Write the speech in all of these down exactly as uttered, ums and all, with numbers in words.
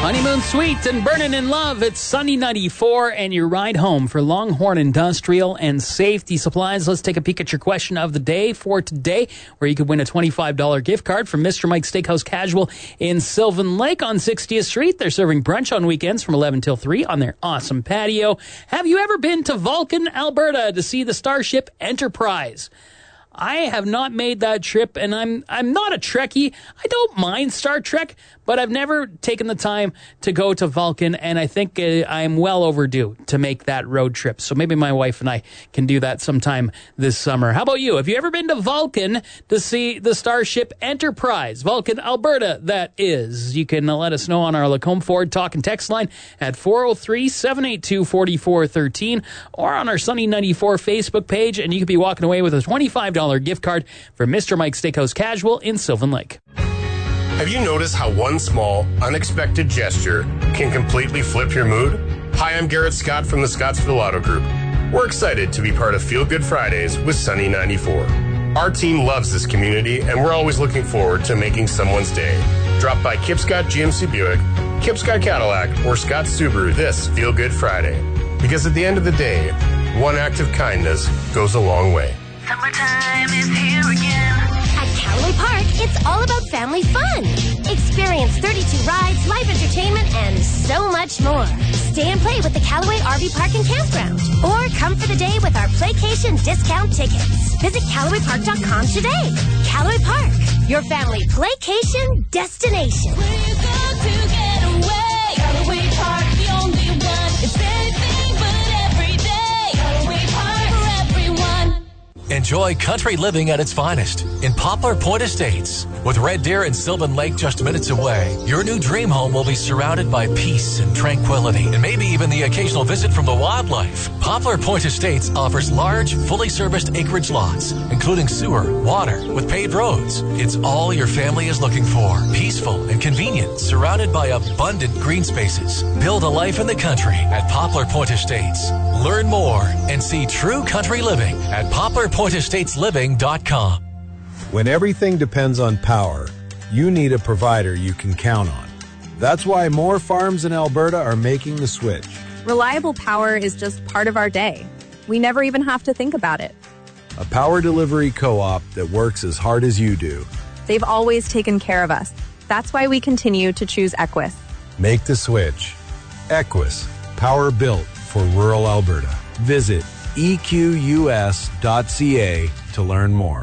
Honeymoon Suite and Burnin' in Love. It's Sunny ninety-four and your ride home for Longhorn Industrial and Safety Supplies. Let's take a peek at your question of the day for today, where you could win a twenty-five dollars gift card from Mister Mike's Steakhouse Casual in Sylvan Lake on sixtieth Street. They're serving brunch on weekends from eleven till three on their awesome patio. Have you ever been to Vulcan, Alberta to see the Starship Enterprise? I have not made that trip, and I'm I'm not a Trekkie. I don't mind Star Trek, but I've never taken the time to go to Vulcan, and I think uh, I'm well overdue to make that road trip. So maybe my wife and I can do that sometime this summer. How about you? Have you ever been to Vulcan to see the Starship Enterprise? Vulcan, Alberta, that is. You can uh, let us know on our Lacombe Ford talk and text line at four oh three, seven eight two, four four one three or on our Sunny ninety-four Facebook page, and you could be walking away with a twenty-five dollars gift card for Mister Mike's Steakhouse Casual in Sylvan Lake. Have you noticed how one small, unexpected gesture can completely flip your mood? Hi, I'm Garrett Scott from the Scottsville Auto Group. We're excited to be part of Feel Good Fridays with Sunny ninety-four. Our team loves this community, and we're always looking forward to making someone's day. Drop by Kip Scott G M C Buick, Kip Scott Cadillac, or Scott Subaru this Feel Good Friday. Because at the end of the day, one act of kindness goes a long way. Summertime is here again. At Callaway Park, it's all about family fun. Experience thirty-two rides, live entertainment, and so much more. Stay and play with the Callaway R V Park and Campground. Or come for the day with our Playcation discount tickets. Visit Callaway Park dot com today. Callaway Park, your family playcation destination. We've got to get away. Callaway Park, the only one. It's anything but every day. Callaway Park for everyone. Enjoy country living at its finest in Poplar Point Estates. With Red Deer and Sylvan Lake just minutes away, your new dream home will be surrounded by peace and tranquility, and maybe even the occasional visit from the wildlife. Poplar Point Estates offers large, fully serviced acreage lots, including sewer, water, with paved roads. It's all your family is looking for. Peaceful and convenient, surrounded by abundant green spaces. Build a life in the country at Poplar Point Estates. Learn more and see true country living at poplar point estates living dot com. When everything depends on power, you need a provider you can count on. That's why more farms in Alberta are making the switch. Reliable power is just part of our day. We never even have to think about it. A power delivery co-op that works as hard as you do. They've always taken care of us. That's why we continue to choose Equus. Make the switch. Equus, power built for rural Alberta. Visit E Q U S dot C A to learn more.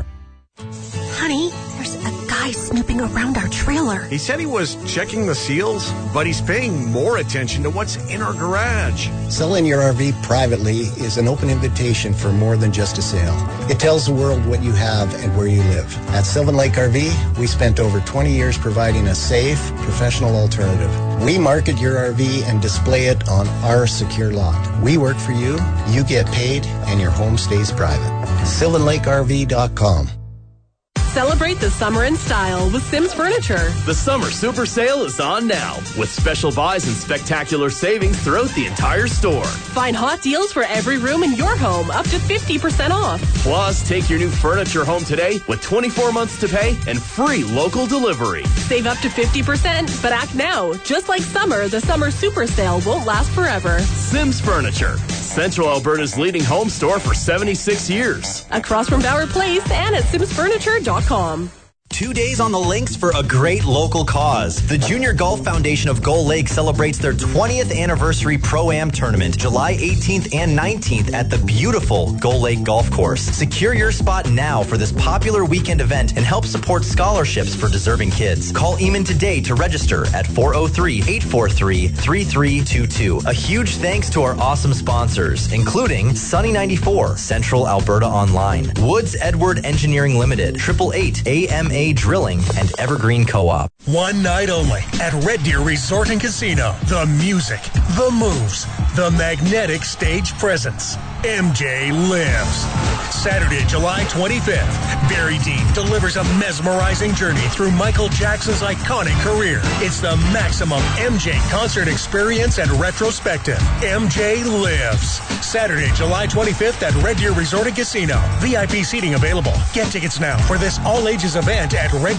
Honey, there's a guy snooping around our trailer. He said he was checking the seals, but he's paying more attention to what's in our garage. Selling your R V privately is an open invitation for more than just a sale. It tells the world what you have and where you live. At Sylvan Lake R V, we spent over twenty years providing a safe, professional alternative. We market your R V and display it on our secure lot. We work for you, you get paid, and your home stays private. Sylvan Lake R V dot com. Celebrate the summer in style with Sims Furniture. The summer super sale is on now with special buys and spectacular savings throughout the entire store. Find hot deals for every room in your home, up to fifty percent off. Plus, take your new furniture home today with twenty-four months to pay and free local delivery. Save up to fifty percent, but act now. Just like summer, the summer super sale won't last forever. Sims Furniture, Central Alberta's leading home store for seventy-six years. Across from Bauer Place and at sims furniture dot com. Two days on the links for a great local cause. The Junior Golf Foundation of Gull Lake celebrates their twentieth anniversary Pro-Am tournament, July eighteenth and nineteenth at the beautiful Gull Lake Golf Course. Secure your spot now for this popular weekend event and help support scholarships for deserving kids. Call Eamon today to register at four oh three, eight four three, three three two two. A huge thanks to our awesome sponsors, including Sunny ninety-four, Central Alberta Online, Woods Edward Engineering Limited, Triple Eight, A M A Drilling, and Evergreen Co-op. One night only at Red Deer Resort and Casino. The music, the moves, the magnetic stage presence. M J lives. Saturday, July twenty-fifth, Barry Dean delivers a mesmerizing journey through Michael Jackson's iconic career. It's the maximum M J concert experience and retrospective. M J lives. Saturday, July twenty-fifth at Red Deer Resort and Casino. V I P seating available. Get tickets now for this all-ages event at Red